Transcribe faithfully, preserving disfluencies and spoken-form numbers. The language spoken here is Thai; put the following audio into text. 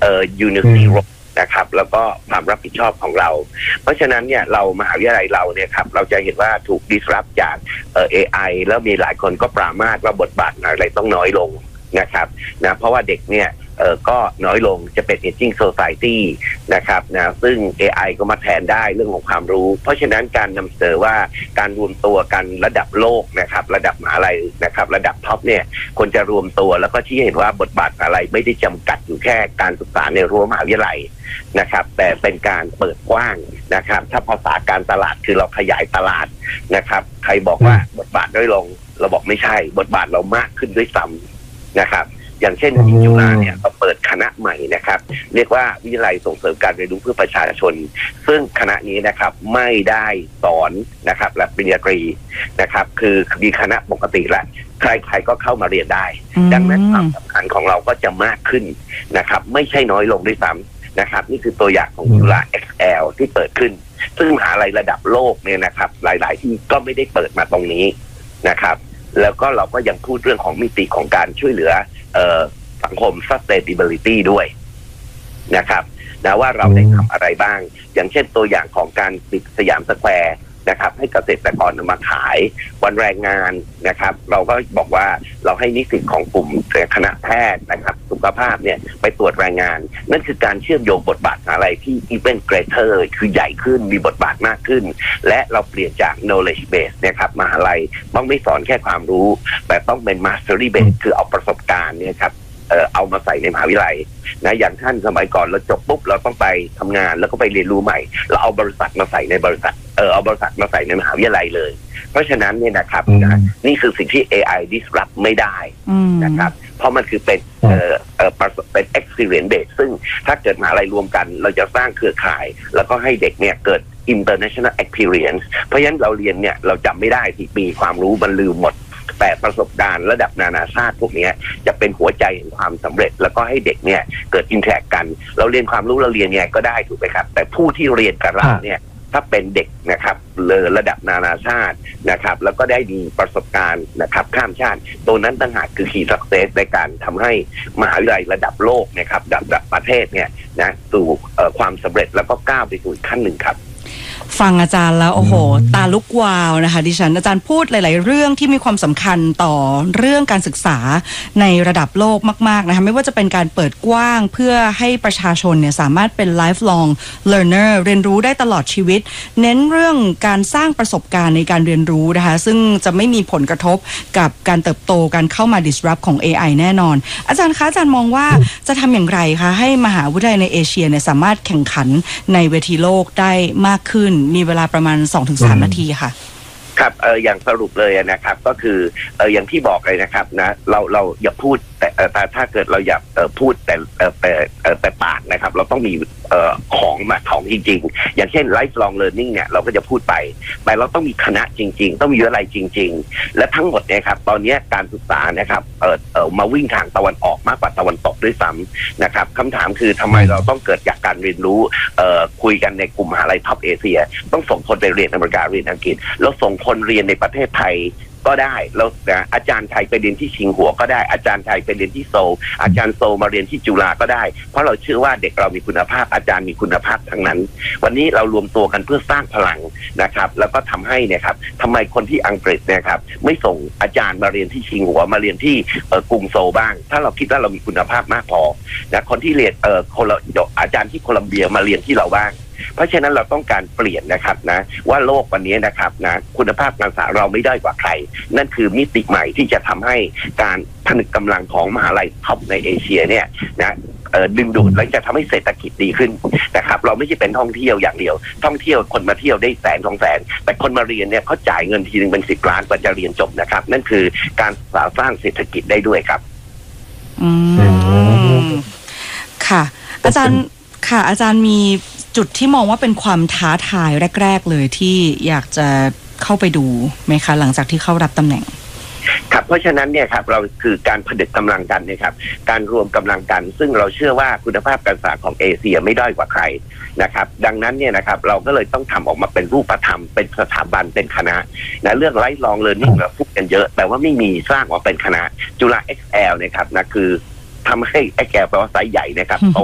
เอ่อ unity role นะครับแล้วก็ความรับผิดชอบของเราเพราะฉะนั้นเนี่ยเรามหาวิทยาลัยเราเนี่ยครับเราจะเห็นว่าถูก disrupt จากเอ่อ เอ ไอ แล้วมีหลายคนก็ปรามาสว่าบทบาทอะไรต้องน้อยลงนะครับนะเพราะว่าเด็กเนี่ยเออก็น้อยลงจะเป็น aging society นะครับนะซึ่ง เอ ไอ ก็มาแทนได้เรื่องของความรู้เพราะฉะนั้นการนำเสนอว่าการรวมตัวกันระดับโลกนะครับระดับมหาลัยนะครับระดับท็อปเนี่ยควรจะรวมตัวแล้วก็ชี้เห็นว่าบทบาทอะไรไม่ได้จำกัดอยู่แค่การศึกษาในรั้วมหาวิทยาลัยนะครับแต่เป็นการเปิดกว้างนะครับถ้าภาษาการตลาดคือเราขยายตลาดนะครับใครบอกว่าบทบาทน้อยลงเราบอกไม่ใช่บทบาทเรามากขึ้นด้วยซ้ำนะครับอย่างเช่นที่จุฬาเนี่ยเราเปิดคณะใหม่นะครับเรียกว่าวิทยาลัยส่งเสริมการเรียนรู้เพื่อประชาชนซึ่งคณะนี้นะครับไม่ได้สอนนะครับระดับปริญญาตรีนะครับคือมีคณะปกติแหละใครๆก็เข้ามาเรียนได้ดังนั้นความสำคัญของเราก็จะมากขึ้นนะครับไม่ใช่น้อยลงด้วยซ้ำนะครับนี่คือตัวอย่างของจุฬา เอ็กซ์ แอล ที่เปิดขึ้นซึ่งมหาลัยระดับโลกเนี่ยนะครับหลายๆที่ก็ไม่ได้เปิดมาตรงนี้นะครับแล้วก็เราก็ยังพูดเรื่องของมิติของการช่วยเหลือสังคม sustainability ด้วยนะครับนะว่าเราได้ทำอะไรบ้างอย่างเช่นตัวอย่างของการปิดสยามสแควร์นะครับให้เกษตรกรนำมาขายวันแรงงานนะครับเราก็บอกว่าเราให้นิสิตของกลุ่มคณะแพทย์นะครับสุขภาพเนี่ยไปตรวจแรงงานนั่นคือการเชื่อมโยงบทบาทอะไรที่ even greater คือใหญ่ขึ้นมีบทบาทมากขึ้นและเราเปลี่ยนจาก knowledge base นะครับมหาลัยต้องไม่สอนแค่ความรู้แต่ต้องเป็น mastery base คือเอาประสบการณ์เนี่ยครับเอ่อเอามาใส่ในมหาวิทยาลัยนะอย่างท่านสมัยก่อนเราจบปุ๊บเราต้องไปทำงานแล้วก็ไปเรียนรู้ใหม่เราเอาบริษัทมาใส่ในบริษัทเออเอาบริษัทมาใส่ในมหาวิทยาลัยเลยเพราะฉะนั้นเนี่ยนะครับนะนี่คือสิ่งที่ เอ ไอ disrupt ไม่ได้นะครับเพราะมันคือเป็นเอ่อเอ่อเป็น experience base ซึ่งถ้าเกิดมหาลัยรวมกันเราจะสร้างเครือข่ายแล้วก็ให้เด็กเนี่ยเกิด international experience เพราะฉะนั้นเราเรียนเนี่ยเราจำไม่ได้ที่ปีความรู้มันลืมหมดแต่ประสบการณ์ระดับนานาชาติพวกนี้จะเป็นหัวใจแห่งความสำเร็จแล้วก็ให้เด็กเนี่ยเกิดอินแทรกกันเราเรียนความรู้เราเรียนไงก็ได้ถูกไหมครับแต่ผู้ที่เรียนกับเราเนี่ยถ้าเป็นเด็กนะครับเลยระดับนานาชาตินะครับแล้วก็ได้มีประสบการณ์นะครับข้ามชาติตัวนั้นต่างหากคือ key success ในการทำให้มหาวิทยาลัยระดับโลกนะครับระดับประเทศเนี่ยนะสู่ความสำเร็จแล้วก็ก้าวไปสู่อีกขั้นหนึ่งครับฟังอาจารย์แล้วโอ้โหตาลุกวาวนะคะดิฉันอาจารย์พูดหลายๆเรื่องที่มีความสำคัญต่อเรื่องการศึกษาในระดับโลกมากๆนะคะไม่ว่าจะเป็นการเปิดกว้างเพื่อให้ประชาชนเนี่ยสามารถเป็น lifelong learner เรียนรู้ได้ตลอดชีวิตเน้นเรื่องการสร้างประสบการณ์ในการเรียนรู้นะคะซึ่งจะไม่มีผลกระทบกับการเติบโตการเข้ามา disrupt ของ เอ ไอ แน่นอนอาจารย์คะอาจารย์มองว่าจะทำอย่างไรคะให้มหาวิทยาลัยในเอเชียเนี่ยสามารถแข่งขันในเวทีโลกได้มากขึ้นมีเวลาประมาณ สองถึงสาม นาทีค่ะครับเอออย่างสรุปเลยนะครับก็คือเอออย่างที่บอกเลยนะครับนะเราเราอย่าพูดแต่แต่ถ้าเกิดเราอยากเออพูดแต่เออแต่เออแต่ปากนะครับเราต้องมีเออของมาของจริงๆอย่างเช่น lifelong learning เนี่ยเราก็จะพูดไปแต่เราต้องมีคณะจริงๆต้องมีวิทยาลัยจริงๆและทั้งหมดเนี่ยครับตอนนี้การศึกษานะครับเออเออมาวิ่งทางตะวันออกมากกว่าตะวันตกด้วยซ้ำนะครับคำถามคือทำไมเราต้องเกิดจากการเรียนรู้เออคุยกันในกลุ่มมหาลัยท็อปเอเชียต้องส่งคนไปเรียนอเมริกาเรียนอังกฤษแล้วส่งคนเรียนในประเทศไทยก็ได้แล้วอาจารย์ไทยไปเรียนที่ชิงหัวก็ได้อาจารย์ไทยไปเรียนที่โซลอาจารย์โซลมาเรียนที่จุฬาก็ได้เพราะเราเชื่อว่าเด็กเรามีคุณภาพอาจารย์มีคุณภาพทั้งนั้นวันนี้เรารวมตัวกันเพื่อสร้างพลังนะครับแล้วก็ทำให้เนี่ยครับทำไมคนที่อังกฤษเนี่ยครับไม่ส่งอาจารย์มาเรียนที่ชิงหัวมาเรียนที่กรุงโซลบ้างถ้าเราคิดว่าเรามีคุณภาพมากพอนะคนที่เรียนเอ่อคนละอาจารย์ที่โคลัมเบียมาเรียนที่เราบ้างเพราะฉะนั้นเราต้องการเปลี่ยนนะครับนะว่าโลกวันนี้นะครับนะคุณภาพการศึกษาเราไม่ได้กว่าใครนั่นคือมิติใหม่ที่จะทำให้การผนึกกำลังของมหาลัยท็อปในเอเชียเนี่ยนะดึงดูดและจะทำให้เศรษฐกิจดีขึ้นนะครับเราไม่ใช่เป็นท่องเที่ยวอย่างเดียวท่องเที่ยวคนมาเที่ยวได้แสนสองแสนแต่คนมาเรียนเนี่ยเขาจ่ายเงินทีนึงเป็นสิบล้านกว่าจะเรียนจบนะครับนั่นคือการสร้างเศรษฐกิจได้ด้วยครับอืมค่ะอาจารย์ค่ะอาจารย์มีจุดที่มองว่าเป็นความท้าทายแรกๆเลยที่อยากจะเข้าไปดูไหมคะหลังจากที่เข้ารับตำแหน่งครับเพราะฉะนั้นเนี่ยครับเราคือการผนึกกำลังกันนะครับการรวมกำลังกันซึ่งเราเชื่อว่าคุณภาพการศึกษาของเอเชียไม่ด้อยกว่าใครนะครับดังนั้นเนี่ยนะครับเราก็เลยต้องทำออกมาเป็นรูปธรรมเป็นสถาบันเป็นคณะนะเรื่อง lifelong learning เราพูดกันเยอะแต่ว่าไม่มีสร้างออกเป็นคณะจุฬา เอ็กซ์ แอล นะครับนะคือทำให้ เอ็กซ์ แอล แปลว่าไซส์ใหญ่นะครับ